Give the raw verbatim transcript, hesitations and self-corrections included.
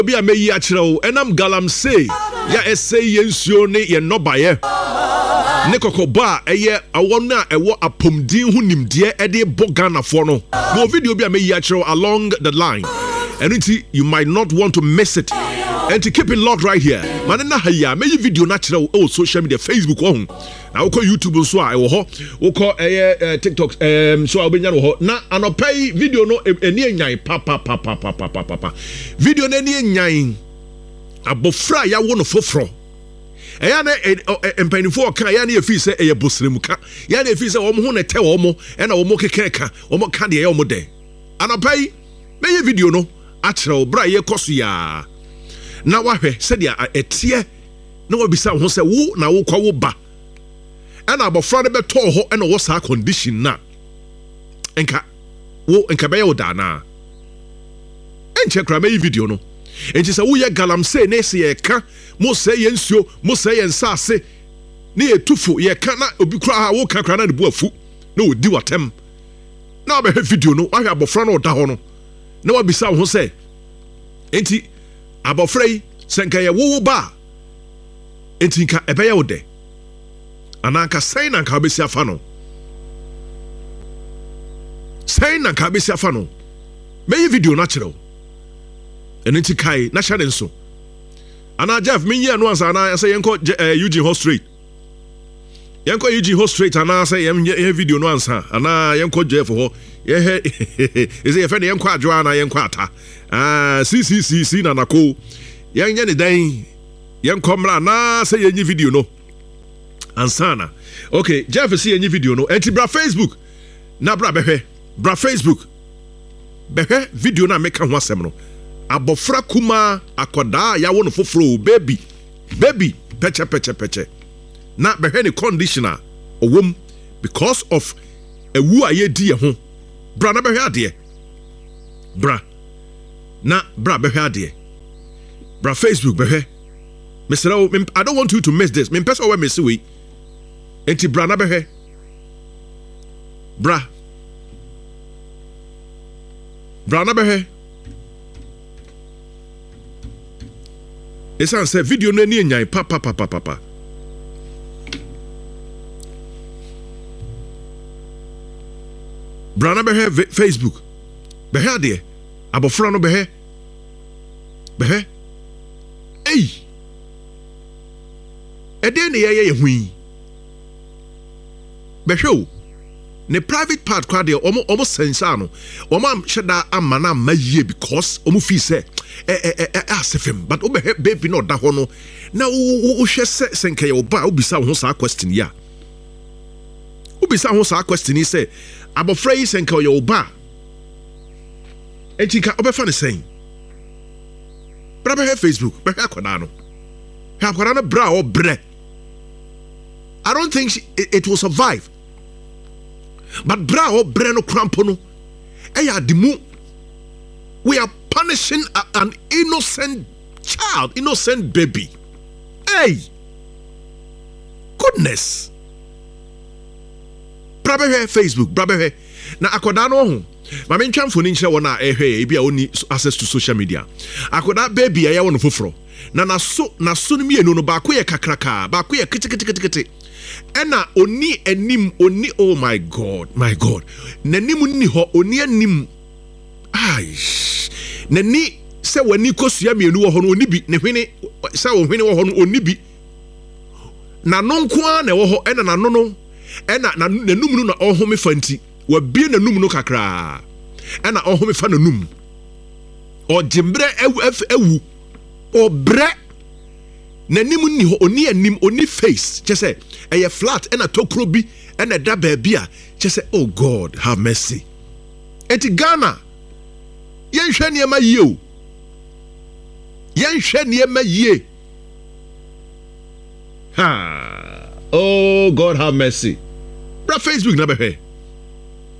Obi a meyi achiro enam galamsey ya essay yensuo ne ye nobaye ne kokoba eye awo na ewo apomdin hu nimde e de bo Ghana for no no video bi a meyi achiro along the line and it, you might not want to miss it and to keep it locked right here man na haya meyi video na chiro o social media Facebook wo na woko YouTube so a e wo ho woko eye TikTok um so obenya wo ho na anopai video no eni enyan pa pa pa pa pa pa pa video na eni enyan abofra ya wo no foforo eya na empanifo ka ya na efi se eye bosremuka ya na efi se wo mo ho na te wo mo e na wo mo kekeka wo mo ka de ye wo mo de anopai meyi video no achiro bra ye koso ya na wahwe se dia etie na wabisa ho se wo na wo kwa wo ba ana abofra de beto ho na wo sa condition na enka wo enka be yo da na enche kra me video no enche se wo ye galamsey na se ye ka mo se ye nsuo mo se ye nsase na ye tufu ye ka na obi kra ha wo ka kra na de bu afu na odi watem na be video no wahwe abofra na oda ho no na wabisa ho se enti abofra yi senka ye wo wo ba enti nka ebe ye wo de ananka sai na nka obesi afa no sai na nka obesi afa no meyi video na kyerɛw enti kai na hyɛ nso ana Jeff minyi anu ansa na say yenko Eugene Hall Street yenko Eugene Hall Street ana say yem video no ansa ana yenko Jeff ho ye is ye friend yenko adwo na yenko ata ah si si si si na nako yenye ne dan yenko mra na say yenyi video no ansana okay Jeff see yenyi video no enti bra Facebook na bra behwe bra Facebook behwe video na make ho asem no abofra kuma akoda ya wo no foforo baby baby peche peche peche na behwe ni conditioner owom because of ewu aye di ye ho bra na behwe ade bra na bra behwe ade bra Facebook behwe Mister I don't want you to miss this me person we miss we enti bra na behwe bra bra na behwe esan say video no ni enyan pa pa pa pa pa bra na behwe Facebook behwe ade abofra no behwe behwe ei ede ne ye ye hui behwe ne private part kwa de omo omo sensa no omo am sheda amana maye because omo fi say eh eh eh asefem but obe baby no da ho no na wo hwe se senka ye oba obisa ho sa question ya obisa ho sa question ni say abofra yi senka ye oba etika obefa ne sen bra be Facebook be akoda no ha akoda no bra o bre I don't think she, it, it will survive. But bra o bre no crampo no eya dimu we are punishing a, an innocent child, innocent baby. Hey, goodness. Brabehe Facebook, brabehe. Na akoda no ho. Ma me ntwa mfoni nkyere wona ehwe e bia oni access to social media. Akoda baby ya wona foforo. Na na so na so no mienu no ba ko ye kakraka, ba ko ye kitikiti. Ena oni enim oni oh my god, my god. Nanim ni ho oni anim. Ai. Nani se wani kosua mienu wo ho no oni bi ne hwene se wo hwene wo ho no oni bi. Na no nko a na wo ho ena na no no ena na nanum no na ohome fanti wa bie nanum no kakra. Ena ohome fa nanum. O jimbre ewu ewu. O bre nanim ni ho oni anim oni face chese eye flat ena tokro bi ena da baabi a chese oh god have mercy. Eti Ghana yen hwe ne ma yie o yen hwe ne ma yie ha oh god have mercy bra Facebook na behwe